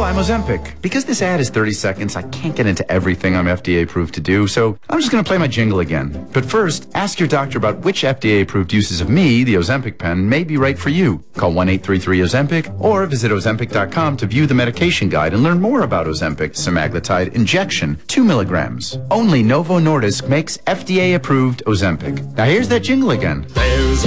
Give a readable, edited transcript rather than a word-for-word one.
I'm Ozempic. Because this ad is 30 seconds, I can't get into everything I'm FDA approved to do, so I'm just going to play my jingle again. But first, ask your doctor about which FDA approved uses of me, the Ozempic pen, may be right for you. Call 1-833-OZEMPIC or visit Ozempic.com to view the medication guide and learn more about Ozempic semaglutide injection, 2 milligrams. Only Novo Nordisk makes FDA approved Ozempic. Now here's that jingle again. There's